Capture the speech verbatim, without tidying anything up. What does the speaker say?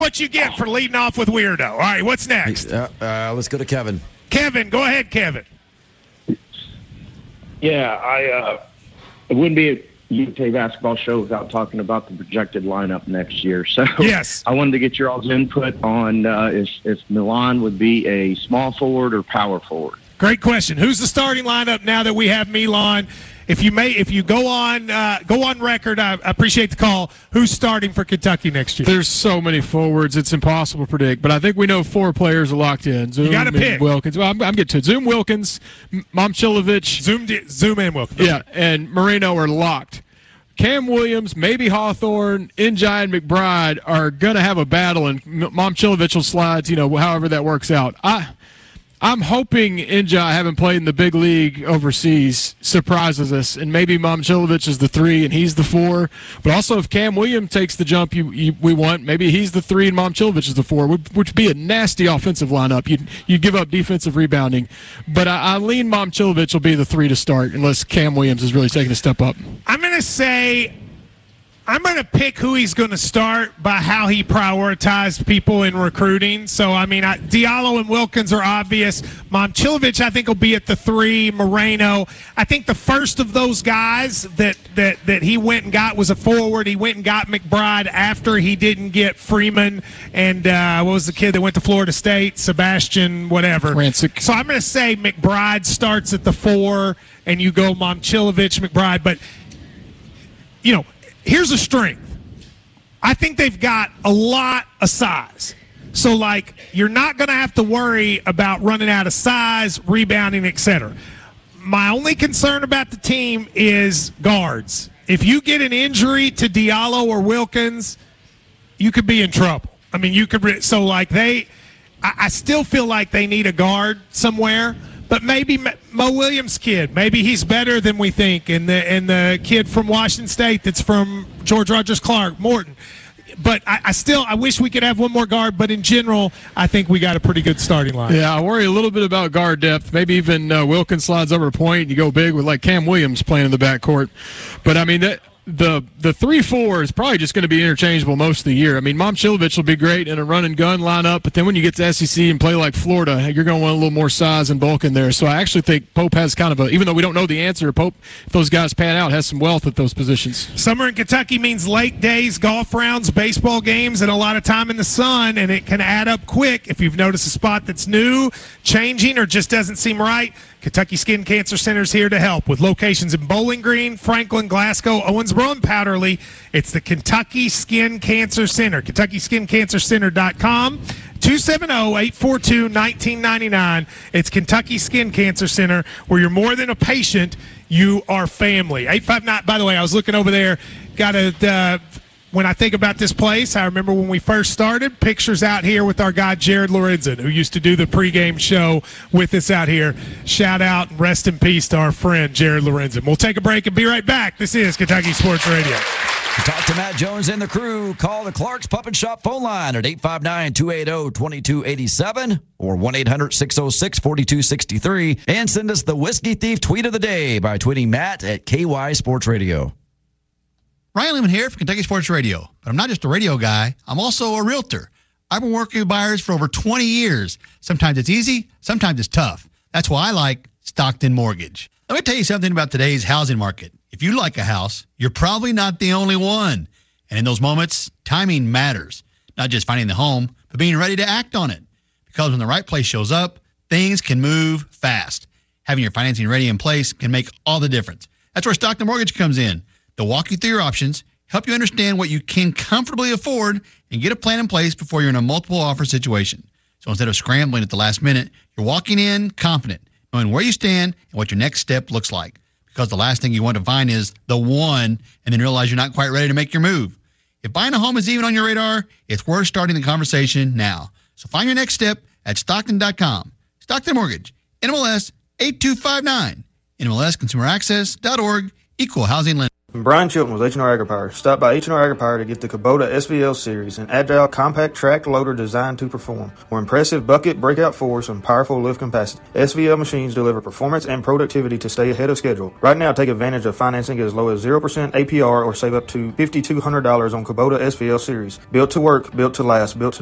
what you get for leading off with Weirdo. All right, what's next? Uh, uh, let's go to Kevin. Kevin, go ahead, Kevin. Yeah, I uh, it wouldn't be a U K basketball show without talking about the projected lineup next year. So yes. I wanted to get your all's input on uh, if, if Milan would be a small forward or power forward. Great question. Who's the starting lineup now that we have Milan? If you may, if you go on, uh, go on record. I, I appreciate the call. Who's starting for Kentucky next year? There's so many forwards; it's impossible to predict. But I think we know four players are locked in. Zoom you got to pick Wilkins. Well, I'm, I'm getting to it. Zoom Wilkins, Momcilovic, Zoom, Zoom, and Wilkins. Yeah, and Moreno are locked. Cam Williams, maybe Hawthorne, Njai, and McBride are going to have a battle, and Momcilovic will slide. You know, however that works out. I. I'm hoping Njai, having played in the big league overseas, surprises us, and maybe Momcilovic is the three and he's the four. But also, if Cam Williams takes the jump you, you, we want, maybe he's the three and Momcilovic is the four, which would be a nasty offensive lineup. You'd, you'd give up defensive rebounding. But I, I lean Momcilovic will be the three to start unless Cam Williams is really taking a step up. I'm going to say I'm going to pick who he's going to start by how he prioritized people in recruiting. So, I mean, I, Diallo and Wilkins are obvious. Momcilovic, I think, will be at the three. Moreno. I think the first of those guys that, that, that he went and got was a forward. He went and got McBride after he didn't get Freeman and uh, what was the kid that went to Florida State? Sebastian whatever. Rancic. So I'm going to say McBride starts at the four and you go Momcilovic, McBride. But, you know, here's a strength. I think they've got a lot of size. So, like, you're not going to have to worry about running out of size, rebounding, et cetera. My only concern about the team is guards. If you get an injury to Diallo or Wilkins, you could be in trouble. I mean, you could – so, like, they I, – I still feel like they need a guard somewhere. But maybe Mo Williams' kid, maybe he's better than we think, and the and the kid from Washington State that's from George Rogers Clark, Morton. But I, I still I wish we could have one more guard. But in general, I think we got a pretty good starting line. Yeah, I worry a little bit about guard depth. Maybe even uh, Wilkins slides over to point. And you go big with like Cam Williams playing in the backcourt. But I mean that. The the three four is probably just going to be interchangeable most of the year. I mean, Momcilovic will be great in a run and gun lineup, but then when you get to S E C and play like Florida, you're going to want a little more size and bulk in there. So I actually think Pope has kind of a, even though we don't know the answer, Pope, if those guys pan out, has some wealth at those positions. Summer in Kentucky means lake days, golf rounds, baseball games, and a lot of time in the sun, and it can add up quick if you've noticed a spot that's new, changing, or just doesn't seem right. Kentucky Skin Cancer Center is here to help with locations in Bowling Green, Franklin, Glasgow, Owensboro, and Powderly. It's the Kentucky Skin Cancer Center, Kentucky Skin Cancer Center dot com, two seven zero, eight four two, one nine nine nine. It's Kentucky Skin Cancer Center, where you're more than a patient, you are family. eight five nine, by the way, I was looking over there, got a... Uh, When I think about this place, I remember when we first started, pictures out here with our guy Jared Lorenzen, who used to do the pregame show with us out here. Shout out and rest in peace to our friend Jared Lorenzen. We'll take a break and be right back. This is Kentucky Sports Radio. Talk to Matt Jones and the crew. Call the Clark's Pup and Shop phone line at eight five nine, two eight zero, two two eight seven or one eight hundred, six oh six, four two six three. And send us the Whiskey Thief tweet of the day by tweeting Matt at K Y Sports Radio. Ryan Lehman here for Kentucky Sports Radio. But I'm not just a radio guy. I'm also a realtor. I've been working with buyers for over twenty years. Sometimes it's easy. Sometimes it's tough. That's why I like Stockton Mortgage. Let me tell you something about today's housing market. If you like a house, you're probably not the only one. And in those moments, timing matters. Not just finding the home, but being ready to act on it. Because when the right place shows up, things can move fast. Having your financing ready in place can make all the difference. That's where Stockton Mortgage comes in. They'll walk you through your options, help you understand what you can comfortably afford, and get a plan in place before you're in a multiple offer situation. So instead of scrambling at the last minute, you're walking in confident, knowing where you stand and what your next step looks like. Because the last thing you want to find is the one and then realize you're not quite ready to make your move. If buying a home is even on your radar, it's worth starting the conversation now. So find your next step at Stockton dot com. Stockton Mortgage, N M L S eight two five nine, N M L S consumer access dot org, equal housing lender. I'm Brian Chilton with H and R AgriPower. Stop by H and R AgriPower to get the Kubota S V L series, an agile compact track loader designed to perform. With impressive bucket breakout force and powerful lift capacity, S V L machines deliver performance and productivity to stay ahead of schedule. Right now, take advantage of financing as low as zero percent A P R or save up to five thousand two hundred dollars on Kubota S V L series. Built to work, built to last, built to